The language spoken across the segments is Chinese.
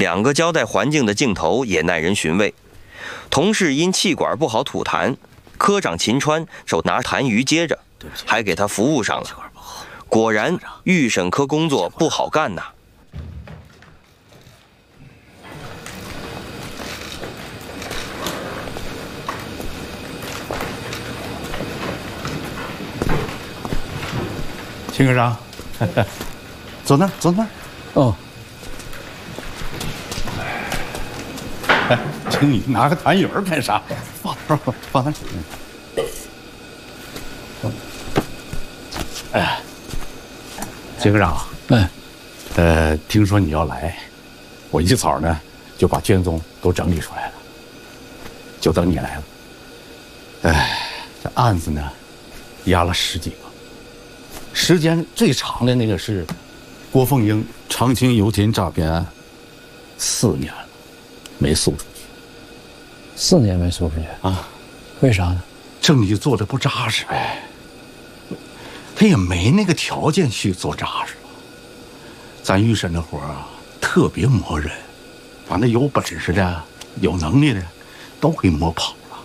2个交代环境的镜头也耐人寻味。同事因气管不好吐痰，科长秦川手拿痰盂接着，还给他服务上了。果然，预审科工作不好干呐。 秦科长，坐那儿，坐那儿。 哦。 哎，请你拿个痰盂儿干啥？放那儿。哎，秦科长，听说你要来，我一早呢就把卷宗都整理出来了，就等你来了。这案子呢压了10几个，时间最长的那个是郭凤英长青油田诈骗案，4年了，没诉出去。 4年没诉出去啊？ 为啥呢？ 证据做的不扎实呗。他也没那个条件去做扎实了。咱预审的活啊，特别磨人，把那有本事的、有能力的都给磨跑了。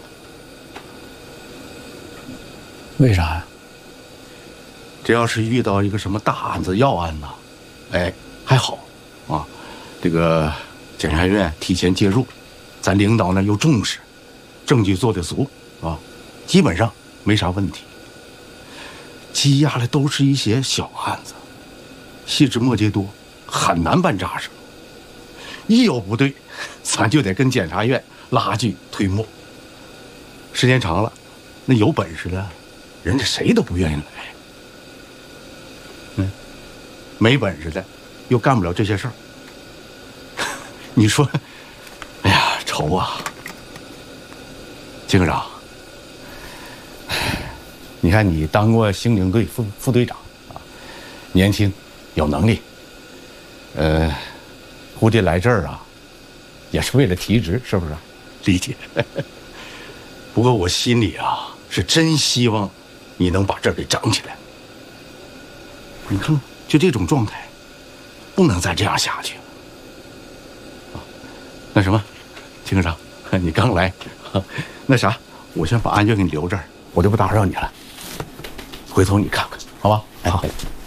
为啥呀？ 这要是遇到一个什么大案子、要案呢，还好啊。这个检察院提前介入，咱领导呢又重视，证据做得足啊，基本上没啥问题。积压的都是一些小案子，细枝末节多，很难办扎实。一有不对，咱就得跟检察院拉锯推磨。时间长了，那有本事的，人家谁都不愿意来。没本事的，又干不了这些事儿。你说，哎呀，愁啊！金科长。你看，你当过刑警队副队长啊，年轻，有能力。估计来这儿啊，也是为了提职，是不是？理解。不过我心里啊，是真希望你能把这儿给整起来。你看看，就这种状态，不能再这样下去了。啊，那什么，秦科长，你刚来，那啥，我先把案卷给你留这儿，我就不打扰你了。回头你看看，好吧？好。